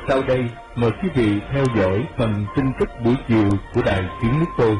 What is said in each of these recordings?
Sau đây, mời quý vị theo dõi phần tin tức buổi chiều của Đài Tiếng Nước Tôi.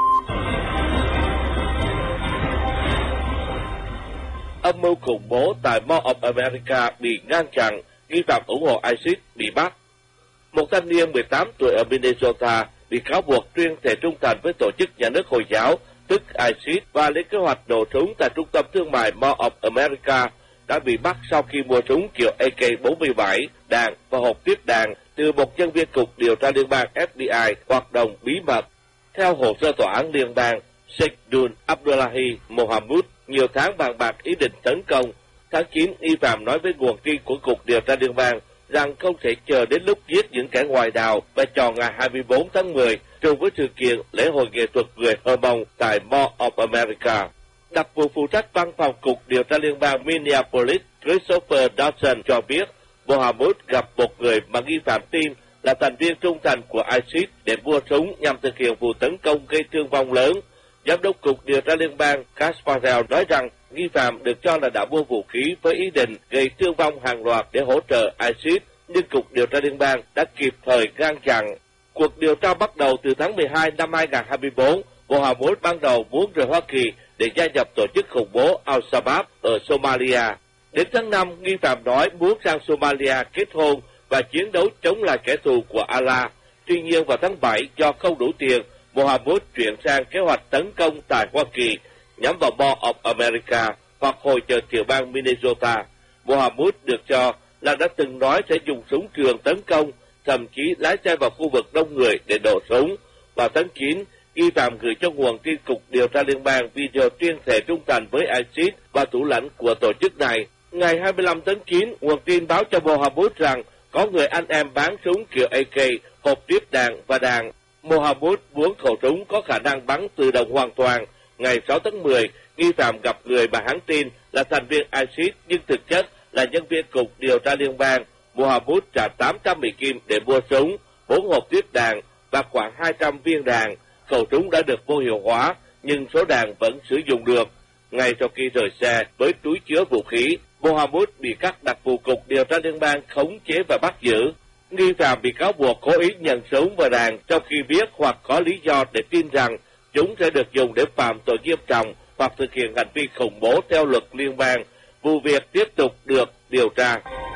Âm mưu khủng bố tại Mall of America bị ngăn chặn, nghi phạm ủng hộ ISIS bị bắt. Một thanh niên 18 tuổi ở Minnesota bị cáo buộc tuyên thệ trung thành với tổ chức nhà nước Hồi giáo, tức ISIS, và lên kế hoạch nổ súng tại trung tâm thương mại Mall of America đã bị bắt sau khi mua súng kiểu AK-47, đạn và hộp tiếp đạn từ một nhân viên cục điều tra liên bang FBI hoạt động bí mật. Theo hồ sơ tòa án liên bang, Sheikh Dun Abdullahi Mohamud nhiều tháng bàn bạc ý định tấn công. Tháng 9, nghi phạm nói với nguồn tin của cục điều tra liên bang rằng không thể chờ đến lúc giết những kẻ ngoại đạo và chọn ngày 24 tháng 10 trùng với sự kiện lễ hội nghệ thuật người Hơ Mông tại Mall of America. Đặc vụ phụ trách văn phòng cục điều tra liên bang Minneapolis Christopher Dawson cho biết Mohamud gặp một người mà nghi phạm tin là thành viên trung thành của ISIS để mua súng nhằm thực hiện vụ tấn công gây thương vong lớn. Giám đốc cục điều tra liên bang Kasparov nói rằng nghi phạm được cho là đã mua vũ khí với ý định gây thương vong hàng loạt để hỗ trợ ISIS, nhưng cục điều tra liên bang đã kịp thời ngăn chặn. Cuộc điều tra bắt đầu từ tháng 12 năm 2024. Mohamud ban đầu muốn rời Hoa Kỳ để gia nhập tổ chức khủng bố Al-Shabaab ở Somalia. Đến tháng 5, nghi phạm nói muốn sang Somalia kết hôn và chiến đấu chống lại kẻ thù của Allah. Tuy nhiên vào tháng 7, do không đủ tiền, Mohamud chuyển sang kế hoạch tấn công tại Hoa Kỳ nhắm vào Mall of America hoặc hội chợ tiểu bang Minnesota. Mohamud được cho là đã từng nói sẽ dùng súng trường tấn công, thậm chí lái xe vào khu vực đông người để nổ súng. Vào tháng 9, nghi phạm gửi cho nguồn tin cục điều tra liên bang video tuyên thệ trung thành với ISIS và thủ lãnh của tổ chức này. Ngày 25 tháng 9, nguồn tin báo cho Mohamud rằng có người anh em bán súng kiểu AK, hộp tiếp đạn và đạn. Mohamud muốn khẩu súng có khả năng bắn tự động hoàn toàn. Ngày 6 tháng 10, nghi phạm gặp người mà hắn tin là thành viên ISIS nhưng thực chất là nhân viên cục điều tra liên bang. Mohamud trả 800 Mỹ Kim để mua súng, 4 hộp tiếp đạn và khoảng 200 viên đạn. Khẩu súng đã được vô hiệu hóa, nhưng số đạn vẫn sử dụng được. Ngay sau khi rời xe với túi chứa vũ khí, Mohamud bị các đặc vụ cục điều tra liên bang khống chế và bắt giữ. Nghi phạm bị cáo buộc cố ý nhận súng và đạn trong khi biết hoặc có lý do để tin rằng chúng sẽ được dùng để phạm tội nghiêm trọng hoặc thực hiện hành vi khủng bố theo luật liên bang. Vụ việc tiếp tục được điều tra.